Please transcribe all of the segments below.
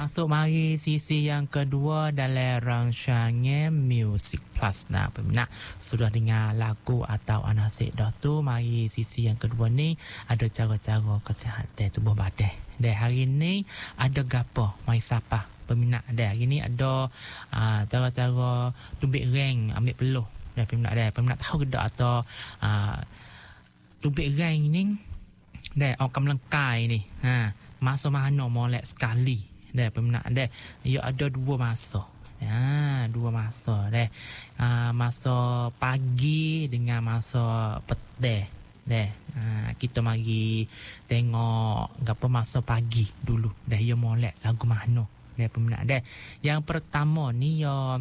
masuk mari sisi yang kedua dalam rancangan Music Plus. Nah, peminat sudah dengar lagu atau anasik dah tu. Mari sisi yang kedua ni ada cara-cara kesihatan tubuh badan. Dan hari ni ada gapo? Mai siapa? Peminat ada. Hari ni ada cara-cara tubik reng ambil peluh. Dan peminat ada. Peminat tahu ke tak atau tubik reng ni dan orang melengkai ni. Masa mana molek sekali. Dah peminat dah. Ya ada dua masa. Dua masa dah. Masa pagi dengan masa petang. Dah. Kita mari tengok gapo masa pagi dulu. Dah ya molek lagu mana. Dah peminat dah. Yang pertama ni ya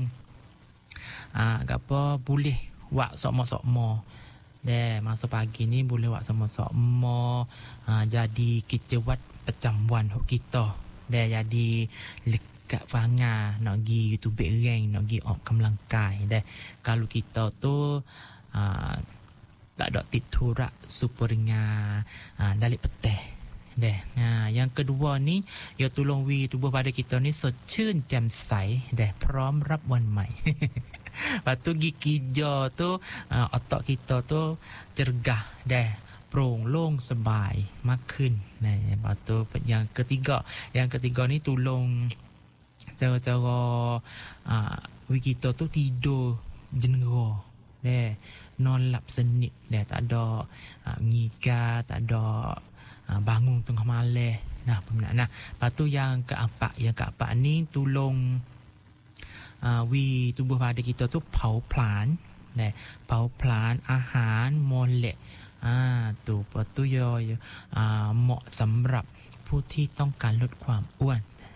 gapo boleh buat sokmo-sokmo. Dah masa pagi ni boleh buat sama-sama. Jadi kita buat percambuan kita. Dah jadi lekat pangar nak pergi tubik reng, nak pergi ke melangkai. Dah kalau kita tu tak ada titurak super dengan dalik peteh. Dah. Yang kedua ni ya tolong tubuh pada kita ni secun jam sai dah prom rap wan mai. Lepas tu gigi kerja tu otak kita tu cergah dah. Long sebai makan. Nah, lepas tu yang ketiga ni tolong cara-cara kita tu tidur jenera. Nolap senit dah, tak ada ngiga, tak ada bangun tengah malam. Nah, peminat. Nah, lepas tu yang keempat ni tolong tubuh pada kita tu pau plan. Nah, pau plan ahan molek. Tu lepas tu yaเหมาะสำหรับผู้ที่ต้องการลดความอ้วน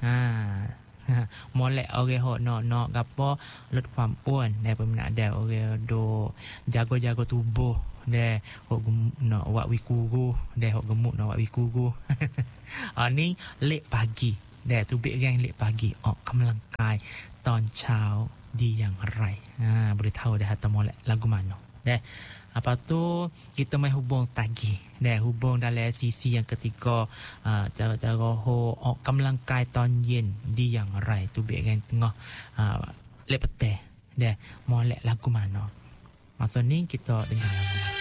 molek orang hok nak gapo lดความอ้วนในpeminat ada orang do jaga-jaga tubuh deh hok nak buat wikuru deh hok gemuk nak buat wikuru. Ni lek pagi deh tubik reng lek pagi ke melangkai ตอนเช้าดีอย่างไร boleh tahu dah atau molek lagu mana deh. Apa tu kita mai hubung tagi. Dah hubung dalam sisi yang ketiga cara-cara ho melangkai ตอนเย็น di yang rai tu biar kan tengah lepeteh. Dah molek lagu mana. Masa ni kita dengar lagu.